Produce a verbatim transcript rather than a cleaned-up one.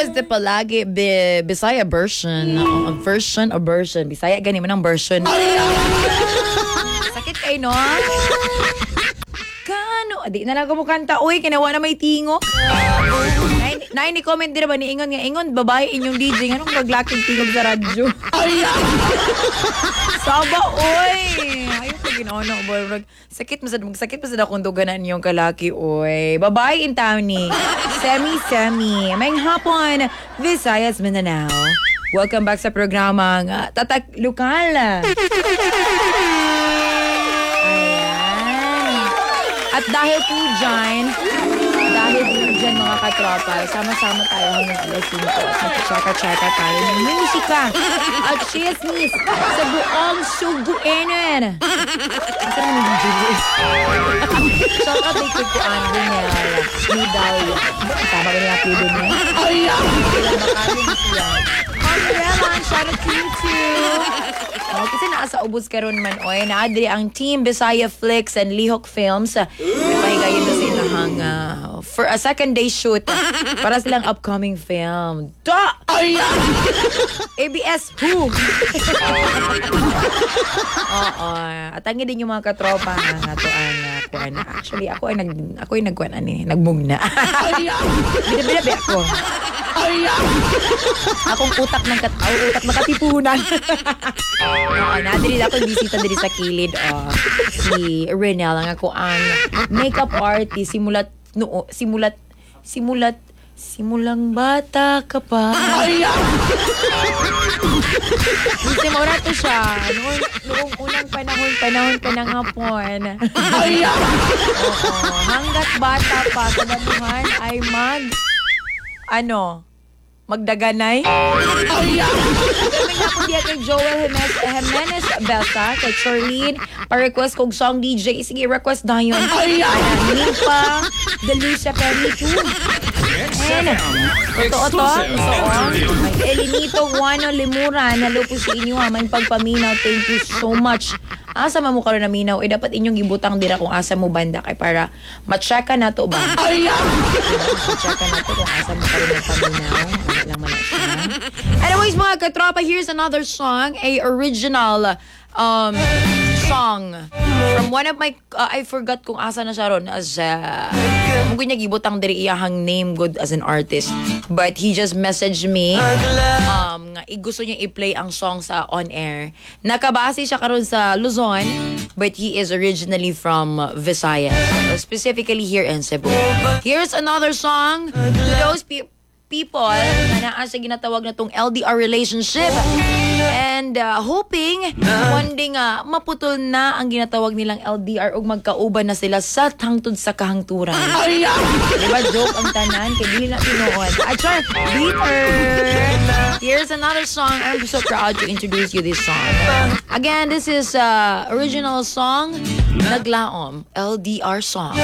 was the palagi bi, Bisaya version. Uh, version or version. Bisaya gani man ang version. Sakit kayo, no? Kano? Di na lang ko mo kanta. Uy, kinawa na may tingo. Na ini comment din ba ni Ingon nga Ingon babae inyong D J anong maglaking tingog sa radyo. Saba oy. Ayo ko ginono boy. Sakit masad magsakit masad akong duganan yung kalaki oy. Babae in town ni. Semi semi. May hapon Visayas Mindanao. Welcome back sa programang uh, Tatak Lokal. Ayan. At dahil po dyan, dahil po dyan mga katropa, sama-sama tayo hanggang alas cinco at magpa-chaka-chaka tayo ng musika at chismis sa buong Suguenon. Ang sarang nang Julie. Shout out kay Kuko Andinel, Midal. Tama ba niya apelido niya? Ay, yan! Kailan makaling siya. Umbrella, shout out to you too. Oh, kasi naasa ubos karon man oy naadri ang Team Bisaya Flicks and Lihok Films. Pahigayon na sa ilahang uh, for a second day shoot para silang upcoming film. Da! A B S Who? Oo. At ang din yung mga katropa nga to ang uh, kuan. Actually ako ay nag ako ay nagkuan ani, nagmugna. Bida-bida ako. Akong utak ng kat oh, utak ng katipunan. Oo, nadiri ako bisita diri sa kilid oh. Si Renel ang ako ang makeup artist simulat no simulat simulat simulang bata ka pa. Kasi mura to siya noong, noong unang panahon panahon pa ng hapon. Oo, hanggat bata pa sa damuhan ay mag ano magdaganay. Kami nga po diya kay Joel Jimenez, Jimenez Belta, kay Charlene, pa-request kong song D J. Sige, request na yun. Ayan, pa, The Lucia Perry two. And, totoo to, totoo. May Elinito Guano Limuran, hello po sa inyo ha, may pagpaminaw. Thank you so much. Asa man mo karon na minaw, eh dapat inyong gibutang dira kung asa mo banda kay para ma-checka na to ba? Ma-checka na to kung asa mo karon na paminaw. Ano lang man siya. Anyways mga katropa, here's another song, a original um song from one of my uh, I forgot kung asa na siya ron as uh, kung niya gibutang diri iyahang name good as an artist, but he just messaged me um nga gusto niya i-play ang song sa on air. Nakabase siya karon sa Luzon, but he is originally from Visayas, specifically here in Cebu. Here's another song to those people people na naa sa ginatawag na tong L D R relationship and uh, hoping one day nga maputol na ang ginatawag nilang L D R ug magkauban na sila sa hangtod sa kahangturan. Diba joke ang tanan kay dili na tinuod. I try bitter. Here's another song. I'm so proud to introduce you this song. Again, this is uh, original song Naglaom, L D R song.